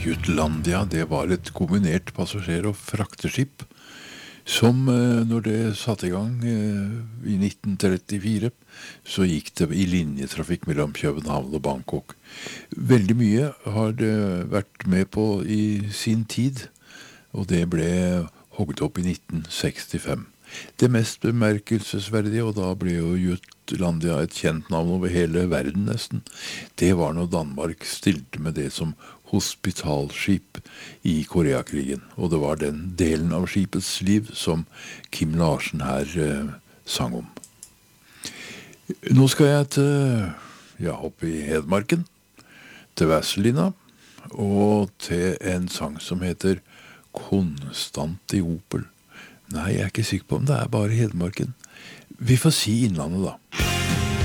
Jutlandia, det var et kombinert passasjer- og frakteskip som når det satte i gang i 1934, så gikk det i linjetrafikk mellom København og Bangkok. Veldig mye har det vært med på i sin tid, og det ble hogget opp i 1965. Det mest bemerkelsesverdige, og da ble jo Jutlandia et kjent navn over hele verden nesten, det var når Danmark stilte med det som hospitalskip i Koreakrigen. Og det var den delen av skipets liv som Kim Larsen her sang om. Nå skal jeg hoppe i Hedmarken, til Vazelina, og til en sang som heter Konstantiopel. Nei, jeg er ikke sikker på om det er bare Hedmarken. Vi får si Innlandet da.